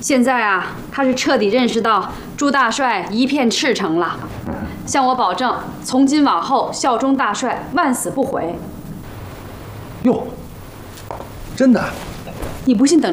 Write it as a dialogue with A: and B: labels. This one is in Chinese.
A: 现在啊，他是彻底认识到朱大帅一片赤诚了，向我保证，从今往后效忠大帅，万死不悔。
B: 哟，真的？
A: 你不信等。